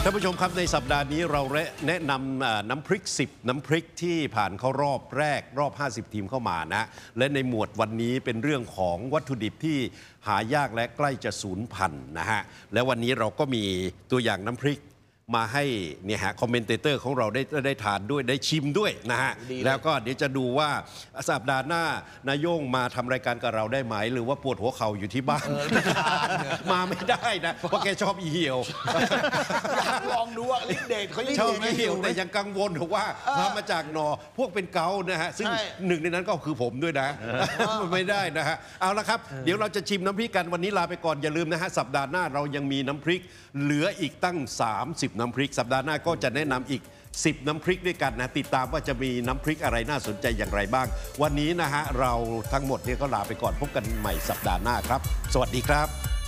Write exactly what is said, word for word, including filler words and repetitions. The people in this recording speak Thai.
านผู้ชมครับในสัปดาห์นี้เราแนะนำน้ำพริกสิบน้ำพริกที่ผ่านเข้ารอบแรกรอบห้าสิบทีมเข้ามานะและในหมวดวันนี้เป็นเรื่องของวัตถุดิบที่หายากและใกล้จะสูญพันธุ์นะฮะและวันนี้เราก็มีตัวอย่างน้ำพริกมาให้เนี่ยฮะคอมเมนเตอร์ของเราได้ได้ทานด้วยได้ชิมด้วยนะฮะแล้วก็เดี๋ยวจะดูว่าสัปดาห์หน้านายโย่งมาทำรายการกับเราได้ไหมหรือว่าปวดหัวเข่าอยู่ที่บ้านมาไม่ได้นะเพราะแกชอบอีเหี่ยวอยากลองดูว่าลิ้นเด็ดเขายังชอบอีเหี่ยวแต่ยังกังวลว่ามามาจากนอพวกเป็นเกานะฮะซึ่งหนึ่งในนั้นก็คือผมด้วยนะไม่ได้นะฮะเอาละครับเดี๋ยวเราจะชิมน้ำพริกกันวันนี้ลาไปก่อนอย่าลืมนะฮะสัปดาห์หน้าเรายังมีน้ำพริกเหลืออีกตั้งสามสิบน้ำพริกสัปดาห์หน้าก็จะแนะนำอีกสิบน้ำพริกด้วยกันนะติดตามว่าจะมีน้ำพริกอะไรน่าสนใจอย่างไรบ้างวันนี้นะฮะเราทั้งหมดเนี่ยก็ลาไปก่อนพบกันใหม่สัปดาห์หน้าครับสวัสดีครับ